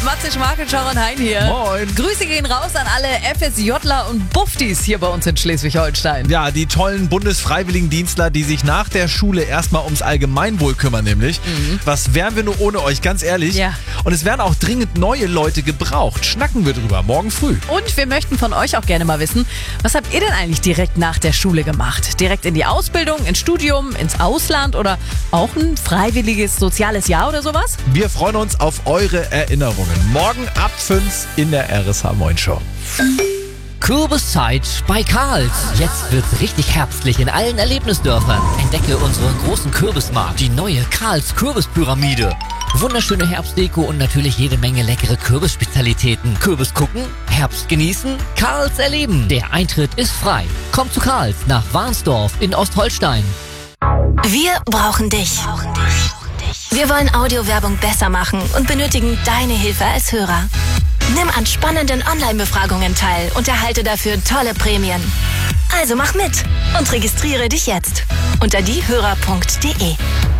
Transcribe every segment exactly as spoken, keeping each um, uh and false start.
Matze Schmarkel, Sharon Hein hier. Moin. Grüße gehen raus an alle FSJler und Buftis hier bei uns in Schleswig-Holstein. Ja, die tollen Bundesfreiwilligendienstler, die sich nach der Schule erstmal ums Allgemeinwohl kümmern, nämlich. Mhm. Was wären wir nur ohne euch, ganz ehrlich? Ja. Und es werden auch dringend neue Leute gebraucht. Schnacken wir drüber, morgen früh. Und wir möchten von euch auch gerne mal wissen, was habt ihr denn eigentlich direkt nach der Schule gemacht? Direkt in die Ausbildung, ins Studium, ins Ausland oder auch ein freiwilliges soziales Jahr oder sowas? Wir freuen uns auf eure Erinnerungen. Morgen ab fünf in der R S H Moin Show. Kürbiszeit bei Karls. Jetzt wird's richtig herbstlich in allen Erlebnisdörfern. Entdecke unseren großen Kürbismarkt, die neue Karls Kürbispyramide. Wunderschöne Herbstdeko und natürlich jede Menge leckere Kürbisspezialitäten. Kürbis gucken, Herbst genießen, Karls erleben. Der Eintritt ist frei. Komm zu Karls nach Warnsdorf in Ostholstein. Wir brauchen dich. Wir wollen Audiowerbung besser machen und benötigen deine Hilfe als Hörer. Nimm an spannenden Online-Befragungen teil und erhalte dafür tolle Prämien. Also mach mit und registriere dich jetzt unter diehörer punkt de.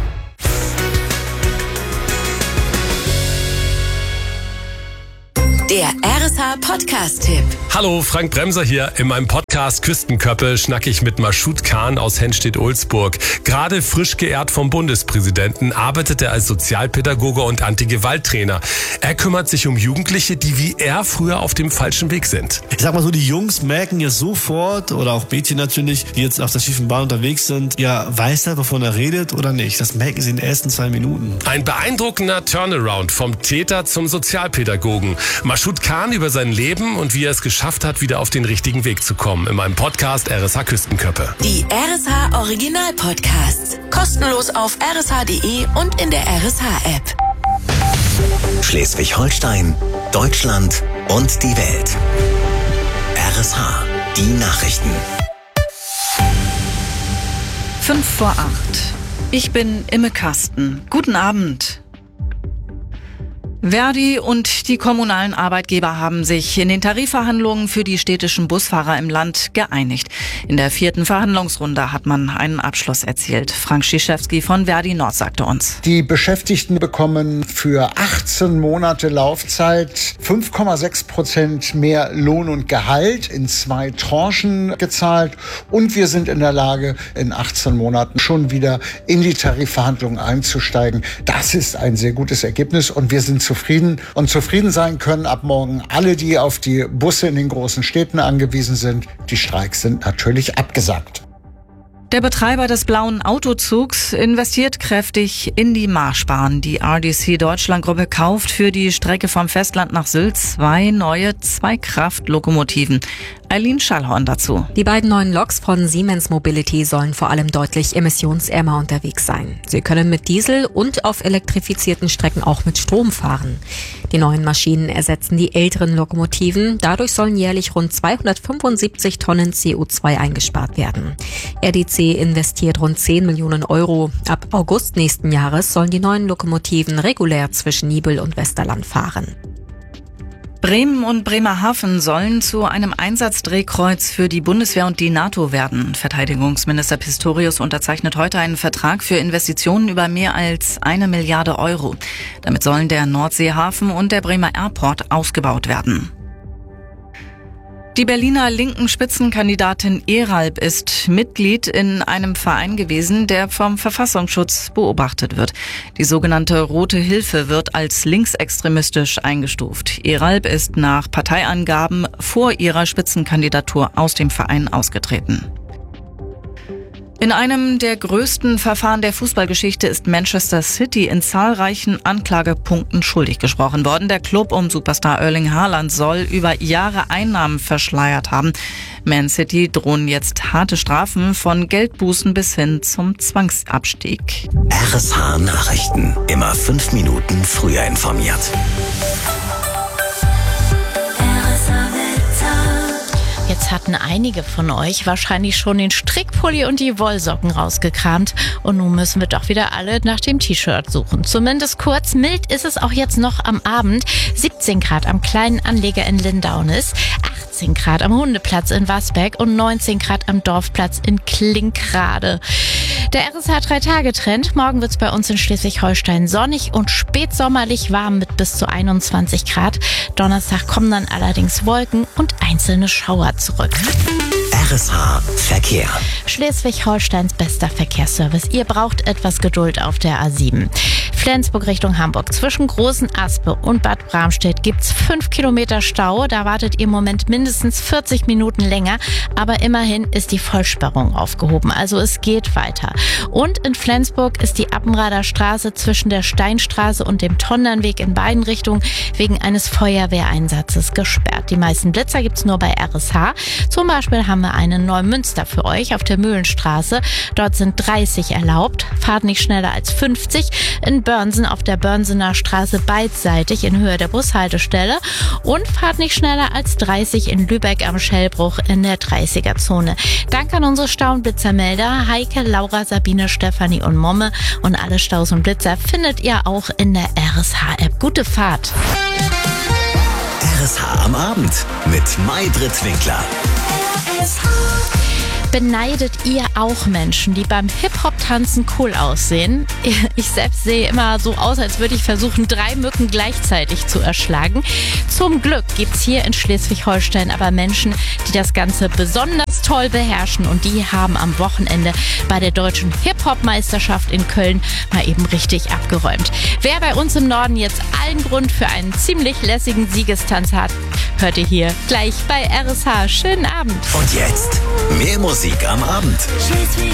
Der R S H-Podcast-Tipp. Hallo, Frank Bremser hier. In meinem Podcast Küstenköppe schnacke ich mit Maschud Khan aus Henstedt-Ulzburg. Gerade frisch geehrt vom Bundespräsidenten arbeitet er als Sozialpädagoge und Anti-Gewalt-Trainer. Er kümmert sich um Jugendliche, die wie er früher auf dem falschen Weg sind. Ich sag mal so, die Jungs merken jetzt sofort, oder auch Mädchen natürlich, die jetzt auf der schiefen Bahn unterwegs sind, ja, weiß er, wovon er redet oder nicht. Das merken sie in den ersten zwei Minuten. Ein beeindruckender Turnaround vom Täter zum Sozialpädagogen. Maschud Khan über sein Leben und wie er es geschafft hat, wieder auf den richtigen Weg zu kommen. In meinem Podcast R S H Küstenköppe. Die R S H Original Podcasts. Kostenlos auf r s h punkt de und in der R S H-App. Schleswig-Holstein, Deutschland und die Welt. R S H, die Nachrichten. Fünf vor acht. Ich bin Imme Kasten. Guten Abend. Verdi und die kommunalen Arbeitgeber haben sich in den Tarifverhandlungen für die städtischen Busfahrer im Land geeinigt. In der vierten Verhandlungsrunde hat man einen Abschluss erzielt. Frank Schischewski von Verdi Nord sagte uns. Die Beschäftigten bekommen für achtzehn Monate Laufzeit fünf Komma sechs Prozent mehr Lohn und Gehalt in zwei Tranchen gezahlt. Und wir sind in der Lage, in achtzehn Monaten schon wieder in die Tarifverhandlungen einzusteigen. Das ist ein sehr gutes Ergebnis und wir sind zufrieden und zufrieden sein können ab morgen alle, die auf die Busse in den großen Städten angewiesen sind. Die Streiks sind natürlich abgesagt. Der Betreiber des blauen Autozugs investiert kräftig in die Marschbahn. Die R D C Deutschland-Gruppe kauft für die Strecke vom Festland nach Sylt zwei neue Zweikraft-Lokomotiven. Eileen Schallhorn dazu. Die beiden neuen Loks von Siemens Mobility sollen vor allem deutlich emissionsärmer unterwegs sein. Sie können mit Diesel und auf elektrifizierten Strecken auch mit Strom fahren. Die neuen Maschinen ersetzen die älteren Lokomotiven. Dadurch sollen jährlich rund zweihundertfünfundsiebzig Tonnen C O zwei eingespart werden. R D C investiert rund zehn Millionen Euro. Ab August nächsten Jahres sollen die neuen Lokomotiven regulär zwischen Nibel und Westerland fahren. Bremen und Bremerhaven sollen zu einem Einsatzdrehkreuz für die Bundeswehr und die NATO werden. Verteidigungsminister Pistorius unterzeichnet heute einen Vertrag für Investitionen über mehr als eine Milliarde Euro. Damit sollen der Nordseehafen und der Bremer Airport ausgebaut werden. Die Berliner linken Spitzenkandidatin Eralb ist Mitglied in einem Verein gewesen, der vom Verfassungsschutz beobachtet wird. Die sogenannte Rote Hilfe wird als linksextremistisch eingestuft. Eralb ist nach Parteiangaben vor ihrer Spitzenkandidatur aus dem Verein ausgetreten. In einem der größten Verfahren der Fußballgeschichte ist Manchester City in zahlreichen Anklagepunkten schuldig gesprochen worden. Der Club um Superstar Erling Haaland soll über Jahre Einnahmen verschleiert haben. Man City drohen jetzt harte Strafen von Geldbußen bis hin zum Zwangsabstieg. R S H Nachrichten. Immer fünf Minuten früher informiert. Jetzt hatten einige von euch wahrscheinlich schon den Strickpulli und die Wollsocken rausgekramt. Und nun müssen wir doch wieder alle nach dem T-Shirt suchen. Zumindest kurz. Mild ist es auch jetzt noch am Abend. siebzehn Grad am kleinen Anleger in Lindaunis, achtzehn Grad am Hundeplatz in Wasbeck und neunzehn Grad am Dorfplatz in Klinkrade. Der R S H drei Tage Trend. Morgen wird es bei uns in Schleswig-Holstein sonnig und spätsommerlich warm mit bis zu einundzwanzig Grad. Donnerstag kommen dann allerdings Wolken und einzelne Schauer zurück. R S H Verkehr. Schleswig-Holsteins bester Verkehrsservice. Ihr braucht etwas Geduld auf der A sieben. Flensburg Richtung Hamburg. Zwischen Großen Aspe und Bad Bramstedt gibt's fünf Kilometer Stau. Da wartet ihr im Moment mindestens vierzig Minuten länger. Aber immerhin ist die Vollsperrung aufgehoben. Also es geht weiter. Und in Flensburg ist die Appenrader Straße zwischen der Steinstraße und dem Tondernweg in beiden Richtungen wegen eines Feuerwehreinsatzes gesperrt. Die meisten Blitzer gibt's nur bei R S H. Zum Beispiel haben wir einen Neumünster für euch auf der Mühlenstraße. Dort sind dreißig erlaubt. Fahrt nicht schneller als fünfzig. In Börnsen auf der Börnsener Straße beidseitig in Höhe der Bushaltestelle. Und fahrt nicht schneller als dreißig in Lübeck am Schellbruch in der dreißiger-Zone. Danke an unsere Stau- und Blitzermelder Heike, Laura, Sabine, Stefanie und Momme. Und alle Staus und Blitzer findet ihr auch in der R S H-App. Gute Fahrt! R S H am Abend mit Maybrit Winkler. Beneidet ihr auch Menschen, die beim Hip-Hop-Tanzen cool aussehen? Ich selbst sehe immer so aus, als würde ich versuchen, drei Mücken gleichzeitig zu erschlagen. Zum Glück gibt's hier in Schleswig-Holstein aber Menschen, die das Ganze besonders toll beherrschen, und die haben am Wochenende bei der deutschen Hip-Hop-Meisterschaft in Köln mal eben richtig abgeräumt. Wer bei uns im Norden jetzt allen Grund für einen ziemlich lässigen Siegestanz hat, hört ihr hier gleich bei R S H. Schönen Abend. Und jetzt mehr Musik am Abend.